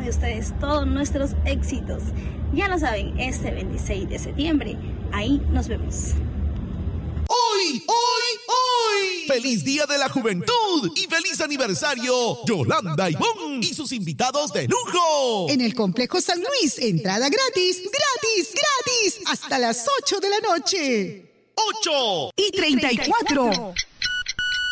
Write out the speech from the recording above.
de ustedes todos nuestros éxitos. Ya lo saben, este 26 de septiembre, ahí nos vemos. ¡Hoy! ¡Feliz Día de la Juventud! ¡Y feliz aniversario! Yolanda Ivonne y sus invitados de lujo. En el Complejo San Luis, entrada gratis, hasta las 8 de la noche. 8 y 34.